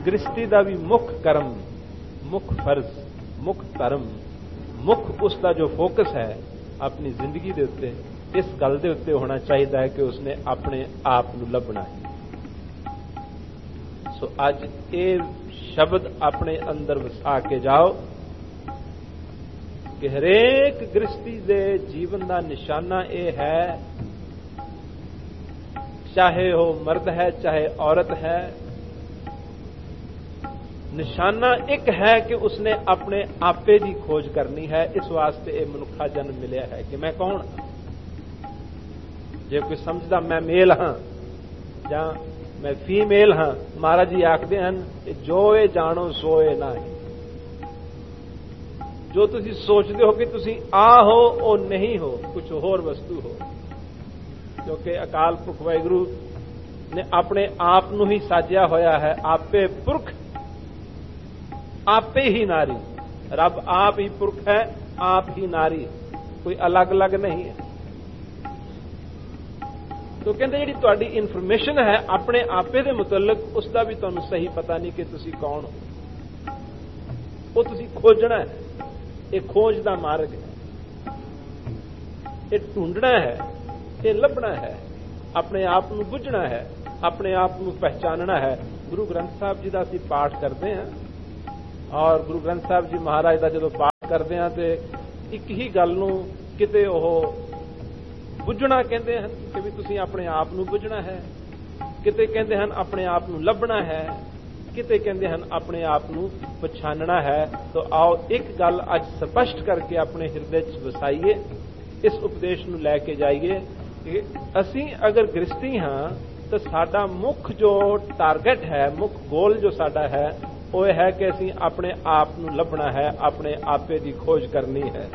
गृहस्थी का भी मुख कर्म, मुख फर्ज, मुख धर्म, मुख उसका जो फोकस है अपनी जिंदगी के उत्ते इस गल के उत्ते होना चाहिए है कि उसने अपने आप को लभना है। सो अज ये शब्द अपने अंदर वसा के जाओ कि हरेक गृहस्थी के जीवन का निशाना यह है, चाहे वो मर्द है चाहे औरत है, निशाना एक है कि उसने अपने आपे की खोज करनी है। इस वास्ते ये मनुखा जन्म मिले है कि मैं कौन हाँ। जे कोई समझदा मैं मेल हाँ या मैं फीमेल हाँ, महाराज जी आखते हैं जो ये जानो सो ये ना है। जो तुसी सोचते हो कि तुसी आ हो वो नहीं हो, कुछ होर वस्तु हो। क्योंकि अकाल पुरख वाहिगुरू ने अपने आप नू ही साजिया होया है, आपे पुरख आपे ही नारी। रब आप ही पुरख है, आप ही नारी, कोई अलग अलग नहीं है। तो कहते जी तुहाडी इन्फॉर्मेशन है अपने आपे दे मुतलक, उसका भी तुहानू सही पता नहीं कि तुसी कौन हो। वो तुसी खोजना है, ये खोज का मार्ग है, ये ढूंढना है, ये लभना है, अपने आप को बुझना है, अपने आप को पहचानना है। गुरु ग्रंथ साहब जी का असीं पाठ करते हैं और गुरु ग्रंथ साहब जी महाराज का जो पाठ करते हैं तो एक ही गल नूं किते ओह बुझना कहते हैं कि भी तुसीं अपने आप को बुझना है, किते कहते हैं अपने आप को लभना है, किते कहते हैं अपने आप को पछानना है। तो आओ एक गल अज स्पष्ट करके अपने हृदय च वसाइए, इस उपदेश को लैके जाइए कि असीं अगर गृहस्थी हाँ तो साडा मुख जो टारगेट है, मुख गोल जो साडा है वो है कि असीं अपने आप को लभना है, अपने आपे की खोज करनी है।